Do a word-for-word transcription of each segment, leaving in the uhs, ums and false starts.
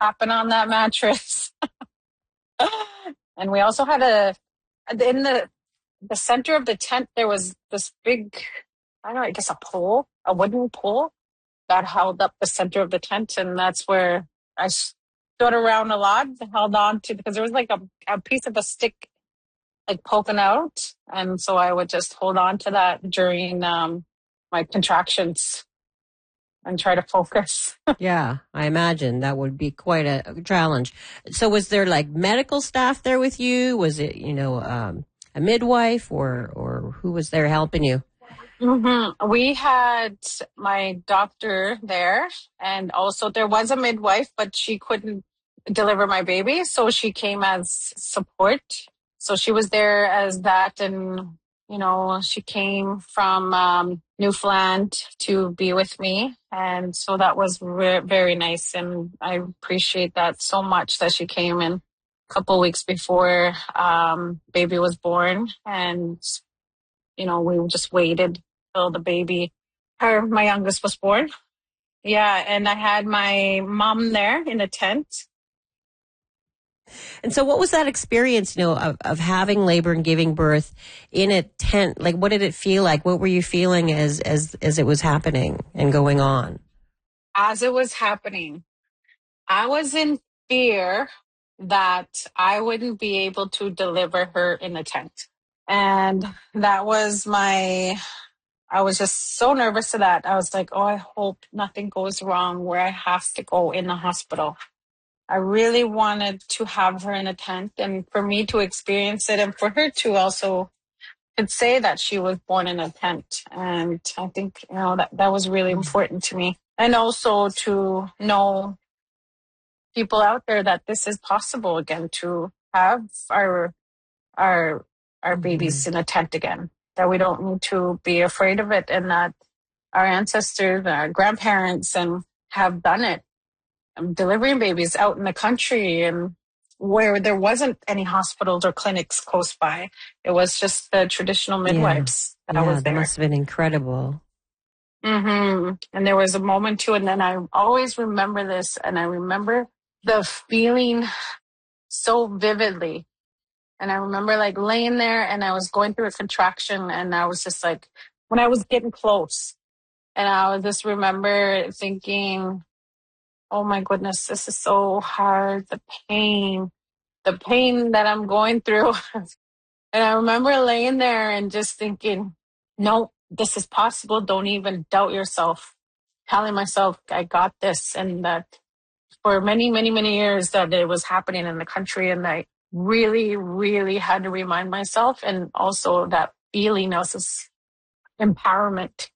happened on that mattress. And we also had a, in the, the center of the tent, there was this big, I don't know, I guess a pole, a wooden pole that held up the center of the tent. And that's where I stood around a lot, held on to, because there was like a, a piece of a stick like poking out. And so I would just hold on to that during um, my contractions and try to focus. Yeah, I imagine that would be quite a challenge. So was there like medical staff there with you? Was it, you know, um, a midwife or, or who was there helping you? Mm-hmm. We had my doctor there, and also there was a midwife, but she couldn't deliver my baby. So she came as support. So she was there as that. And, you know, she came from um, Newfoundland to be with me. And so that was re- very nice. And I appreciate that so much that she came in a couple weeks before um, baby was born. And, you know, we just waited till the baby, her, my youngest was born. Yeah. And I had my mom there in the tent. And so what was that experience, you know, of, of having labor and giving birth in a tent? Like, what did it feel like? What were you feeling as, as, as it was happening and going on? As it was happening, I was in fear that I wouldn't be able to deliver her in the tent. And that was my, I was just so nervous to that. I was like, oh, I hope nothing goes wrong where I have to go in the hospital. I really wanted to have her in a tent and for me to experience it and for her to also could say that she was born in a tent. And I think, you know, that, that was really important to me. And also to know people out there that this is possible again, to have our, our, our babies mm-hmm. in a tent again, that we don't need to be afraid of it and that our ancestors, our grandparents and have done it. Delivering babies out in the country and where there wasn't any hospitals or clinics close by. It was just the traditional midwives yeah. that yeah, was there. That must have been incredible. Mm-hmm. And there was a moment too, and then I always remember this, and I remember the feeling so vividly. And I remember like laying there and I was going through a contraction and I was just like, when I was getting close, and I was just remember thinking, oh my goodness, this is so hard. The pain, the pain that I'm going through. And I remember laying there and just thinking, no, this is possible. Don't even doubt yourself. Telling myself I got this. And that for many, many, many years that it was happening in the country. And I really, really had to remind myself. And also that feeling of this empowerment.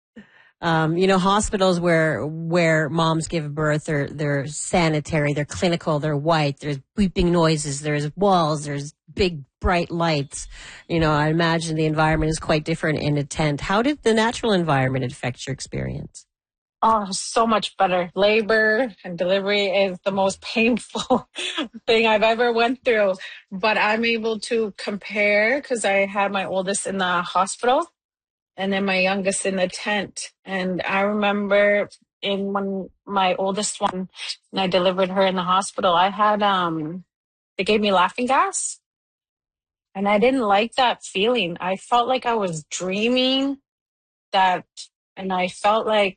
Um, you know, hospitals where where moms give birth, they're they're sanitary, they're clinical, they're white. There's beeping noises, there's walls, there's big bright lights. You know, I imagine the environment is quite different in a tent. How did the natural environment affect your experience? Oh, so much better. Labor and delivery is the most painful thing I've ever went through, but I'm able to compare because I had my oldest in the hospital. And then my youngest in the tent. And I remember in when my oldest one, and I delivered her in the hospital, I had, um, they gave me laughing gas. And I didn't like that feeling. I felt like I was dreaming that, and I felt like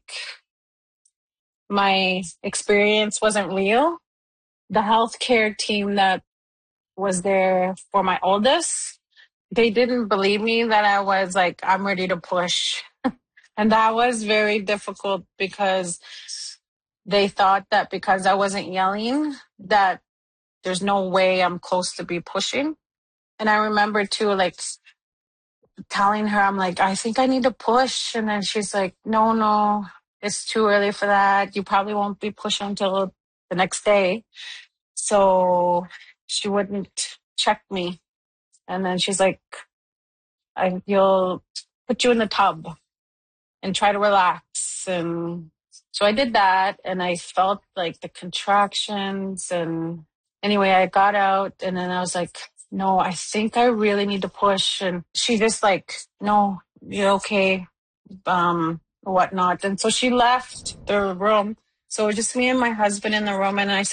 my experience wasn't real. The healthcare team that was there for my oldest, they didn't believe me that I was like, I'm ready to push. And that was very difficult because they thought that because I wasn't yelling, that there's no way I'm close to be pushing. And I remember too, like telling her, I'm like, I think I need to push. And then she's like, no, no, it's too early for that. You probably won't be pushing until the next day. So she wouldn't check me. And then she's like, I, you'll put you in the tub and try to relax. And so I did that and I felt like the contractions. And anyway, I got out and then I was like, no, I think I really need to push. And she just like, no, you're okay, um, whatnot. And so she left the room. So just me and my husband in the room. And I